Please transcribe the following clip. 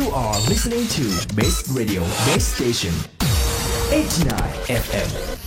You are listening to Best Radio Best Station 89 FM